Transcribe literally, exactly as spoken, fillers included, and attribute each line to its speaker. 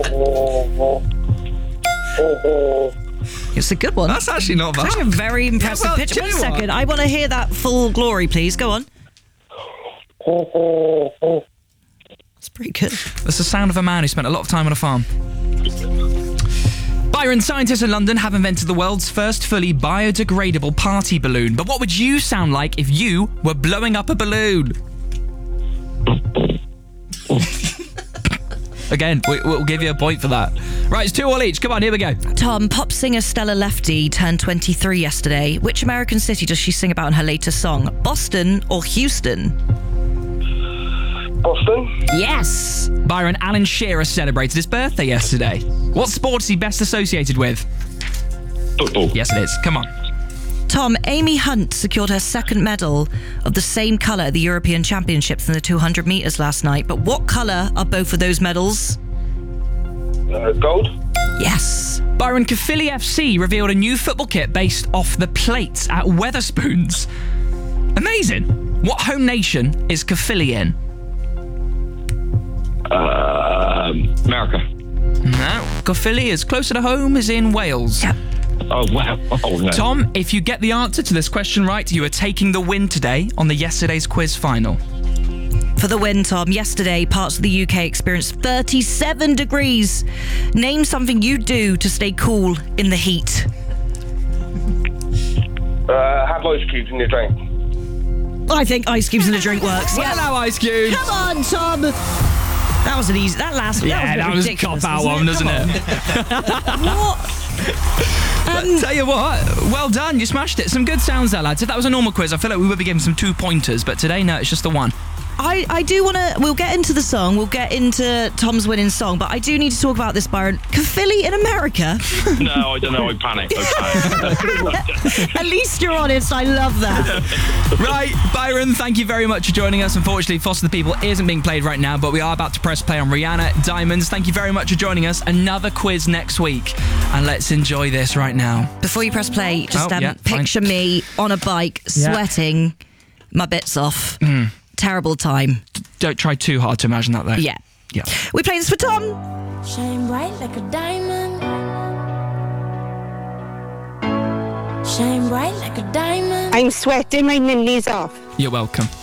Speaker 1: It's a good one.
Speaker 2: That's actually not bad.
Speaker 1: That's a very impressive
Speaker 2: Yeah, well,
Speaker 1: pitch.
Speaker 2: do
Speaker 1: One
Speaker 2: you know what?
Speaker 1: second. I want to hear that full glory, please. Go on. That's pretty good.
Speaker 2: That's the sound of a man who spent a lot of time on a farm. Byron, scientists in London have invented the world's first fully biodegradable party balloon. But what would you sound like if you were blowing up a balloon? Again, we, we'll give you a point for that. Right, it's two all each. Come on, here we go.
Speaker 1: Tom, pop singer Stella Lefty turned twenty-three yesterday. Which American city does she sing about in her latest song? Boston or Houston?
Speaker 3: Boston.
Speaker 1: Yes.
Speaker 2: Byron, Alan Shearer celebrated his birthday yesterday. What sport is he best associated with?
Speaker 3: Football.
Speaker 2: Yes, it is. Come on.
Speaker 1: Tom, Amy Hunt secured her second medal of the same colour at the European Championships in the two hundred metres last night. But what colour are both of those medals?
Speaker 3: Uh, gold.
Speaker 1: Yes.
Speaker 2: Byron, Caerphilly F C revealed a new football kit based off the plates at Wetherspoons. Amazing. What home nation is Caerphilly in?
Speaker 3: Uh, America.
Speaker 2: No. Caerphilly is closer to home, is in Wales.
Speaker 1: Yep.
Speaker 3: Oh, wow. Oh, no.
Speaker 2: Tom, if you get the answer to this question right, you are taking the win today on the yesterday's quiz final.
Speaker 1: For the win, Tom, yesterday parts of the U K experienced thirty-seven degrees. Name something you do to stay cool in the heat.
Speaker 3: Uh, have ice cubes in your drink.
Speaker 1: I think ice cubes in a drink works.
Speaker 2: Well,
Speaker 1: Yeah.
Speaker 2: hello, Ice Cube.
Speaker 1: Come on, Tom. That was an easy. That last.
Speaker 2: Yeah,
Speaker 1: that was,
Speaker 2: that was a
Speaker 1: ridiculous,
Speaker 2: cop-out
Speaker 1: wasn't
Speaker 2: one, doesn't
Speaker 1: Come
Speaker 2: it?
Speaker 1: on. What? Um,
Speaker 2: Tell you what, well done, you smashed it. Some good sounds there, lads. If that was a normal quiz, I feel like we would be giving some two pointers, but today, no, it's just the one.
Speaker 1: I, I do want to... We'll get into the song. We'll get into Tom's winning song. But I do need to talk about this, Byron. Caerphilly in America?
Speaker 3: No, I don't know. I panicked. I panicked.
Speaker 1: At least you're honest. I love that.
Speaker 2: Right, Byron, thank you very much for joining us. Unfortunately, Foster the People isn't being played right now, but we are about to press play on Rihanna Diamonds. Thank you very much for joining us. Another quiz next week. And let's enjoy this right now.
Speaker 1: Before you press play, just
Speaker 2: Oh,
Speaker 1: um,
Speaker 2: yeah, fine.
Speaker 1: picture me on a bike,
Speaker 2: Yeah.
Speaker 1: sweating my bits off. Terrible time.
Speaker 2: Don't try too hard to imagine that, though.
Speaker 1: Yeah.
Speaker 2: Yeah.
Speaker 1: We play this for Tom.
Speaker 4: Shine bright like a diamond. Shine bright like a diamond.
Speaker 5: I'm sweating my ninnies off.
Speaker 2: You're welcome.